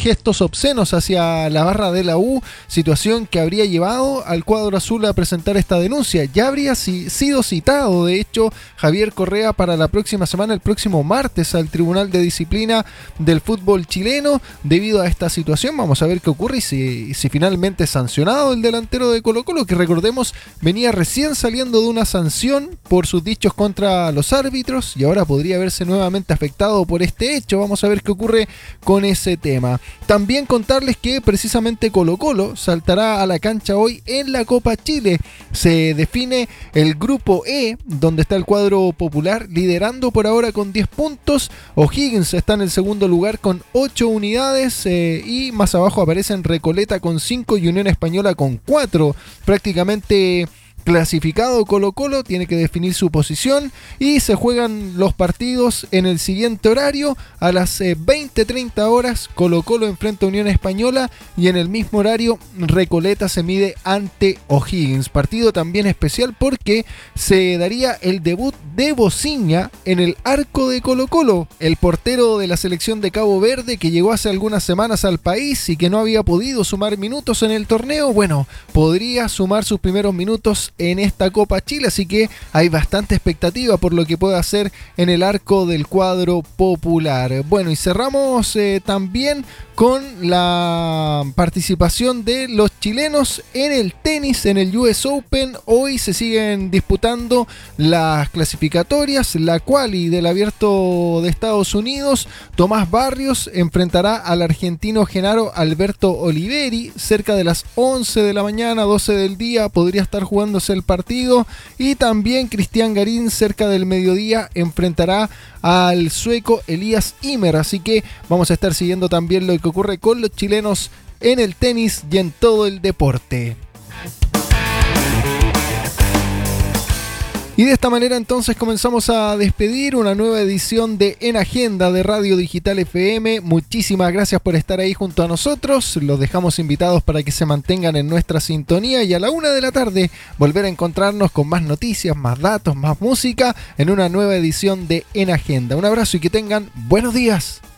gestos obscenos hacia la barra de la U, situación que habría llevado al cuadro azul a presentar esta denuncia. Ya habría sido citado, de hecho, Javier Correa para la próxima semana, el próximo martes, al Tribunal de Disciplina del fútbol chileno debido a esta situación. Vamos a ver qué ocurre y si finalmente es sancionado el delantero de Colo-Colo, que recordemos venía recién saliendo de una sanción por sus dichos contra los árbitros y ahora podría verse nuevamente afectado por este hecho. Vamos a ver qué ocurre con ese tema. También contarles que precisamente Colo-Colo saltará a la cancha hoy en la Copa Chile. Se define el grupo E, donde está el cuadro popular liderando por ahora con 10 puntos. O'Higgins está en el segundo lugar con 8 unidades y más abajo aparecen Recoleta con 5 y Unión Española con 4. Prácticamente clasificado Colo-Colo, tiene que definir su posición y se juegan los partidos en el siguiente horario. A las 20:30 horas Colo-Colo enfrenta a Unión Española y en el mismo horario Recoleta se mide ante O'Higgins. Partido también especial porque se daría el debut de Bociña en el arco de Colo-Colo, el portero de la selección de Cabo Verde que llegó hace algunas semanas al país y que no había podido sumar minutos en el torneo. Bueno, podría sumar sus primeros minutos en esta Copa Chile, así que hay bastante expectativa por lo que puede hacer en el arco del cuadro popular. Bueno, y cerramos también con la participación de los chilenos en el tenis, en el US Open. Hoy se siguen disputando las clasificatorias, la quali del Abierto de Estados Unidos. Tomás Barrios enfrentará al argentino Genaro Alberto Oliveri cerca de las 11 de la mañana, 12 del día, podría estar jugándose el partido. Y también Cristian Garín cerca del mediodía enfrentará al sueco Elías Ymer, así que vamos a estar siguiendo también lo que ocurre con los chilenos en el tenis y en todo el deporte. Y de esta manera entonces comenzamos a despedir una nueva edición de En Agenda de Radio Digital FM. Muchísimas gracias por estar ahí junto a nosotros. Los dejamos invitados para que se mantengan en nuestra sintonía y a la 1 de la tarde volver a encontrarnos con más noticias, más datos, más música en una nueva edición de En Agenda. Un abrazo y que tengan buenos días.